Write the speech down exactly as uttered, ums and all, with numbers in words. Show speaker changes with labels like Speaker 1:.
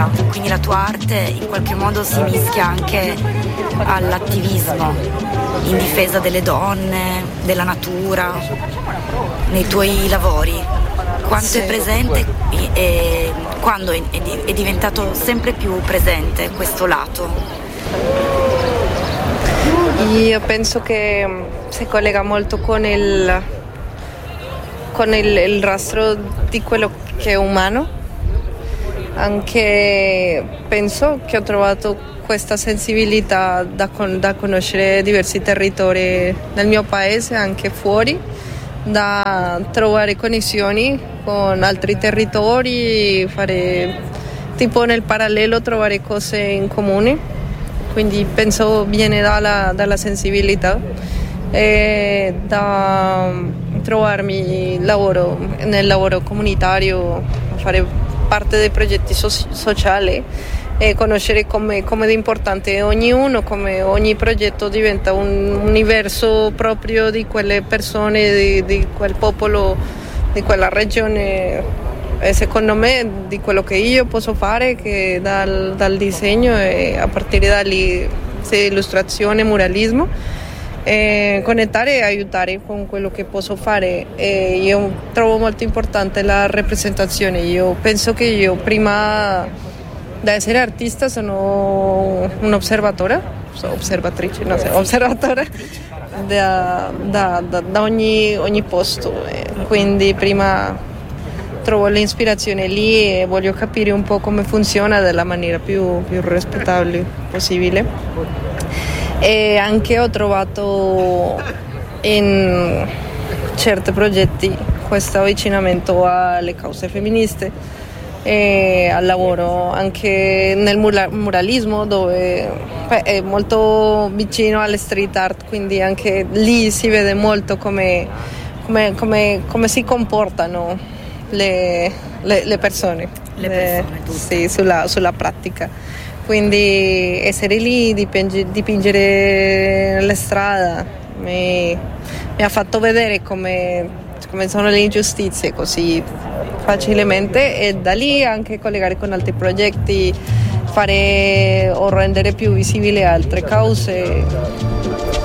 Speaker 1: Quindi la tua arte in qualche modo si mischia anche all'attivismo in difesa delle donne, della natura, nei tuoi lavori. Quanto sì. è presente e quando è, è diventato sempre più presente questo lato?
Speaker 2: Io penso che si collega molto con il, con il, il rastro di quello che è umano. Anche penso che ho trovato questa sensibilità da, con, da conoscere diversi territori nel mio paese, anche fuori, da trovare connessioni con altri territori, fare tipo nel parallelo trovare cose in comune, quindi penso viene dalla, dalla sensibilità e da trovarmi lavoro, nel lavoro comunitario, fare parte dei progetti so- sociali e conoscere come, come è importante ognuno, come ogni progetto diventa un universo proprio di quelle persone, di, di quel popolo, di quella regione. E secondo me di quello che io posso fare, che dal, dal disegno e a partire da lì illustrazione, muralismo, e connettare e aiutare con quello che posso fare. E io trovo molto importante la rappresentazione. Io penso che io prima di essere artista sono un'osservatore, sono osservatrice, no, osservatore da, da, da, da ogni, ogni posto, e quindi prima trovo l'ispirazione lì e voglio capire un po' come funziona della maniera più, più rispettabile possibile. E anche ho trovato in certi progetti questo avvicinamento alle cause femministe e al lavoro anche nel muralismo, dove beh, è molto vicino alle street art, quindi anche lì si vede molto come, come, come, come si comportano le, le, le persone,
Speaker 1: le persone
Speaker 2: le, sì, sulla, sulla pratica. Quindi essere lì, dipingere, dipingere le strade mi, mi ha fatto vedere come, come sono le ingiustizie così facilmente, e da lì anche collegare con altri progetti, fare o rendere più visibili altre cause.